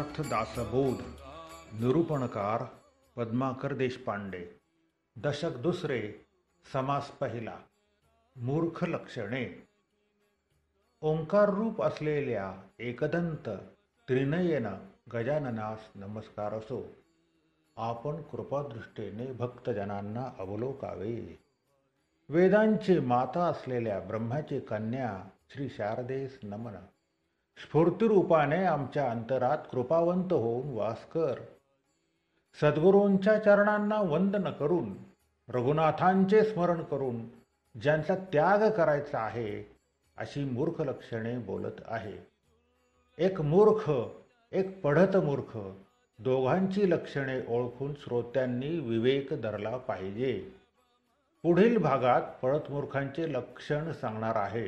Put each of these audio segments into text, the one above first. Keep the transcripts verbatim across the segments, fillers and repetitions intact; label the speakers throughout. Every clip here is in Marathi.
Speaker 1: दासबोध. निरूपणकार पद्माकर देशपांडे. दशक दुसरे. समास पहिला. मूर्ख लक्षणे. ओंकार रूप असलेल्या एकदंत त्रिनयन गजाननास नमस्कार असो. आपण कृपादृष्टीने भक्तजनांना अवलोकावे. वेदांची माता असलेल्या ब्रह्माची कन्या श्री शारदेस नमन. स्फूर्तिरूपाने आमच्या अंतरात कृपावंत होऊन वास कर. सद्गुरूंच्या चरणांना वंदन करून, रघुनाथांचे स्मरण करून ज्यांचा त्याग करायचा आहे अशी मूर्ख लक्षणे बोलत आहे. एक मूर्ख, एक पढत मूर्ख, दोघांची लक्षणे ओळखून श्रोत्यांनी विवेक धरला पाहिजे. पुढील भागात पढत मूर्खांचे लक्षण सांगणार आहे,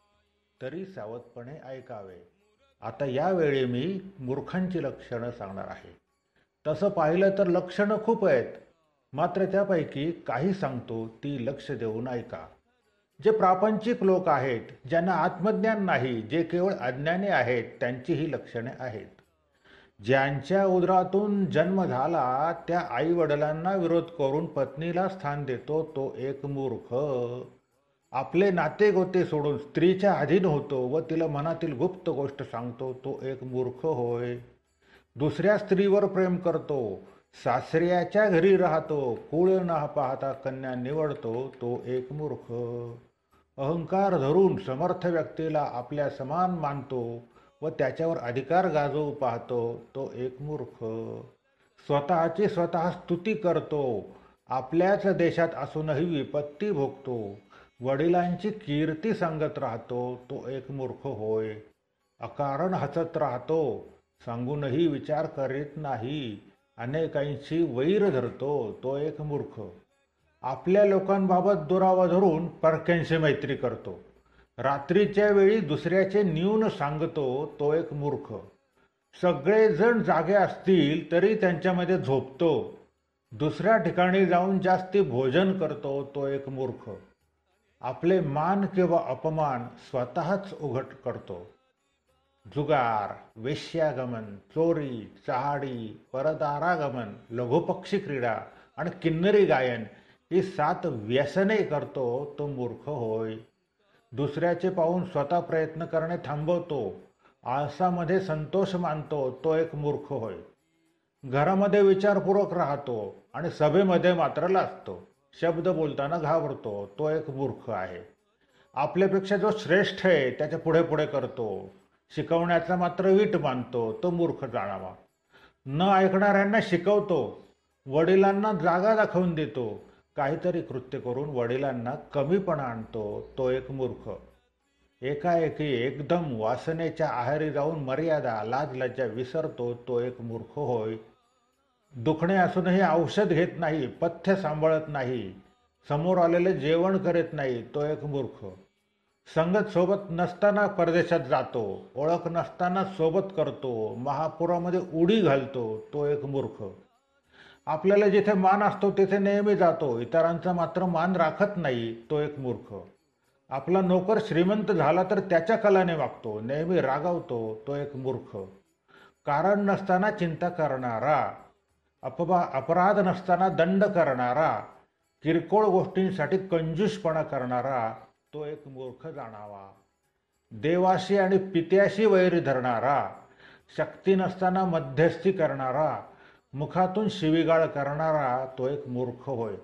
Speaker 1: तरी सावधपणे ऐकावे. आता यावेळी मी मूर्खांची लक्षणं सांगणार आहे. तसं पाहिलं तर लक्षणं खूप आहेत, मात्र त्यापैकी काही सांगतो ती लक्ष देऊन ऐका. जे प्रापंचिक लोक आहेत, ज्यांना आत्मज्ञान नाही, जे केवळ अज्ञानी आहेत, त्यांची ही लक्षणे आहेत. ज्यांच्या उदरातून जन्म झाला त्या आई वडिलांना विरोध करून पत्नीला स्थान देतो तो एक मूर्ख. आपले नाते गोते सोडून स्त्रीच्या अधीन होतो व तिला मनातील गुप्त गोष्ट सांगतो तो एक मूर्ख होय. दुसऱ्या स्त्रीवर प्रेम करतो, सासऱ्याच्या घरी राहतो, कुळ न पाहता कन्या निवडतो तो एक मूर्ख. अहंकार धरून समर्थ व्यक्तीला आपल्या समान मानतो व त्याच्यावर अधिकार गाजवू पाहतो तो एक मूर्ख. स्वतःची स्वतः स्तुती करतो, आपल्याच देशात असूनही विपत्ती भोगतो, वडिलांची कीर्ती सांगत राहतो तो एक मूर्ख होय. अकारण हसत राहतो, सांगूनही विचार करीत नाही, अनेकांशी वैर धरतो तो एक मूर्ख. आपल्या लोकांबाबत दुरावा धरून परक्यांशी मैत्री करतो, रात्रीच्या वेळी दुसऱ्याचे न्यून सांगतो तो एक मूर्ख. सगळेजण जागे असतील तरी त्यांच्यामध्ये झोपतो, दुसऱ्या ठिकाणी जाऊन जास्ती भोजन करतो तो एक मूर्ख. आपले मान किंवा अपमान स्वतःच उघड करतो. जुगार, वेश्यागमन, चोरी, चहाडी, परदारागमन, लघुपक्षी क्रीडा आणि किन्नरी गायन ही सात व्यसने करतो तो मूर्ख होय. दुसऱ्याचे पाहून स्वतः प्रयत्न करणे थांबवतो, आळसामध्ये संतोष मानतो तो एक मूर्ख होय. घरामध्ये विचारपूर्वक राहतो आणि सभेमध्ये मात्र लाजतो, शब्द बोलताना घाबरतो तो एक मूर्ख आहे. आपल्यापेक्षा जो श्रेष्ठ आहे त्याच्या पुढे पुढे करतो, शिकवण्याचा मात्र वीट मानतो तो मूर्ख जाणावा. न ऐकणाऱ्यांना शिकवतो, वडिलांना जागा दाखवून देतो, काहीतरी कृत्य करून वडिलांना कमीपणा आणतो तो एक मूर्ख. एकाएकी एकदम वासनेच्या आहारी जाऊन मर्यादा लाज लज्जा विसरतो तो एक मूर्ख होय. दुखणे असूनही औषध घेत नाही, पथ्य सांभाळत नाही, समोर आलेले जेवण करीत नाही तो एक मूर्ख. संगत सोबत नसताना परदेशात जातो, ओळख नसताना सोबत करतो, महापुरामध्ये उडी घालतो तो एक मूर्ख. आपल्याला जिथे मान असतो तिथे नेहमी जातो, इतरांचा मात्र मान राखत नाही तो एक मूर्ख. आपला नोकर श्रीमंत झाला तर त्याच्या कलाने वागतो, नेहमी रागावतो तो एक मूर्ख. कारण नसताना चिंता करणारा, अपवा अपराध नसताना दंड करणारा, किरकोळ गोष्टींसाठी कंजूसपणा करणारा तो एक मूर्ख जाणावा. देवाशी आणि पित्याशी वैर धरणारा, शक्ती नसताना मध्यस्थी करणारा, मुखातून शिवीगाळ करणारा तो एक मूर्ख होय.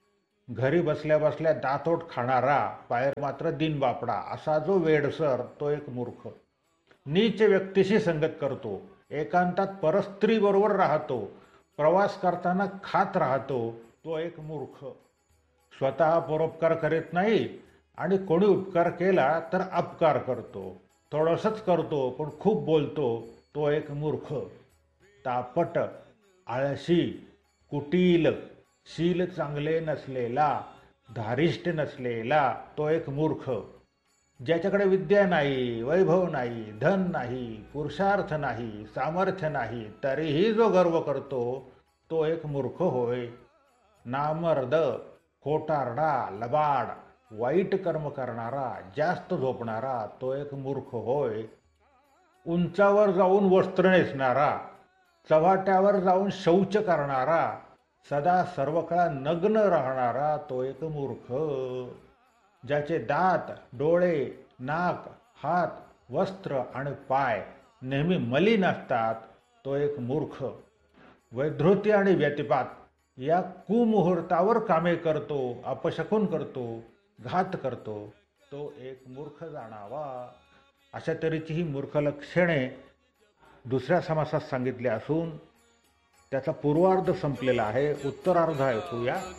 Speaker 1: घरी बसल्या बसल्या दातोट खाणारा, बाहेर मात्र दिनबापडा असा जो वेडसर तो एक मूर्ख. नीच व्यक्तीशी संगत करतो, एकांतात परस्त्री बरोबर राहतो, प्रवास करताना खात राहतो तो एक मूर्ख. स्वतः परोपकार करीत नाही आणि कोणी उपकार केला तर अपकार करतो, थोडंसंच करतो पण खूप बोलतो तो एक मूर्ख. तापट, आळशी, कुटील, शील चांगले नसलेला, धारिष्ट नसलेला तो एक मूर्ख. ज्याच्याकडे विद्या नाही, वैभव नाही, धन नाही, पुरुषार्थ नाही, सामर्थ्य नाही, तरीही जो गर्व करतो तो एक मूर्ख होय. नामर्द, खोटारडा, लबाड, वाईट कर्म करणारा, जास्त झोपणारा तो एक मूर्ख होय. उंचावर जाऊन वस्त्र नेसणारा, चव्हाट्यावर जाऊन शौच करणारा, सदा सर्व काळ नग्न राहणारा तो एक मूर्ख. ज्याचे दात, डोळे, नाक, हात, वस्त्र आणि पाय नेहमी मलिन असतात तो एक मूर्ख. वैधृती आणि व्यतिपात या कुमुहूर्तावर कामे करतो, अपशकुन करतो, घात करतो तो एक मूर्ख जाणावा. अशा तऱ्हेची ही मूर्ख लक्षणे दुसऱ्या समासात सांगितले असून त्याचा पूर्वार्ध संपलेला आहे. उत्तरार्ध ऐकूया.